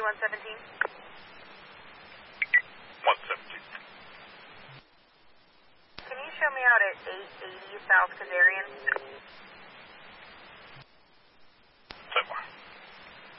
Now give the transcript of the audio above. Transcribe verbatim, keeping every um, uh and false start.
one seventeen. one seventeen. Can you show me out at eight eighty South Kazarian?